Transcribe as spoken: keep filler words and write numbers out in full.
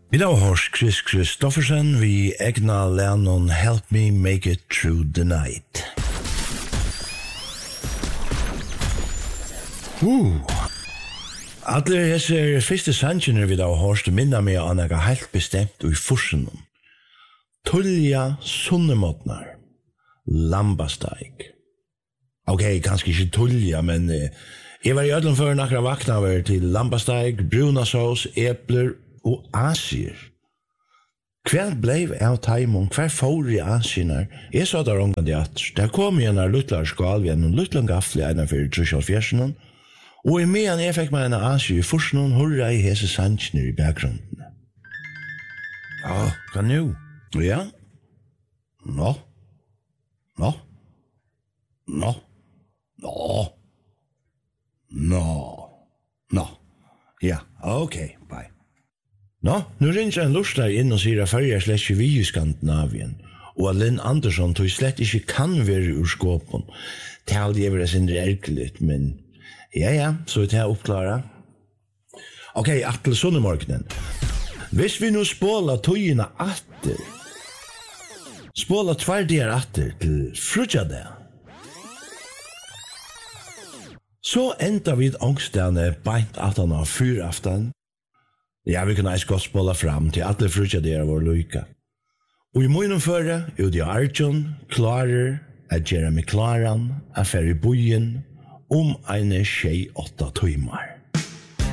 Vi da hos Chris Christoffersen, vi egna lærnon Help Me Make It Through the Night. Uh. Alle hese første sannsjoner vi da hos minna meg an ega helt bestemt og i forsen. Tullja sunnemotnar, lambasteik. Ok, kanskje ikke tullja, men eh, jeg var i ødelen før nakra vakna over til lambasteik, brunasås, epler og asier. Hver blev av taimon, hver får i asienar? Jeg sa der omgang det at der kom igjen av luttlar skal vi en luttlar gaffle enn for trusjalfjersen, og i medan jeg fikk meg en asier i forsen, hurra i hese sannsjoner i bakgrunden. Ja, hva nu? Ja? Nå? Nå? Nå? Nå? Nå? Nå? Ja, ok, bye. Nå, nu ringer en lustar inn og sier at fyrir er slett ikke vi i Skandinavien, og at Linn Andersson tog slett ikke kan være ur skåpen. Tal det er sin erkelig, men ja, ja, så er det oppklara. Ok, atle sunnemorgenen. Hvis vi nu spåla tøyina atter, spåla tverdier atter til frutjade, så enda vi ångstene beint atan av fyraftan. Ja, vi kan eis godt spåla fram til alle frutjadere vår lyka. Og i munnen føre, ut i Arjun, klarer at gjøre meg klaran, affær i bojen, om eine tjej åtta tøymar.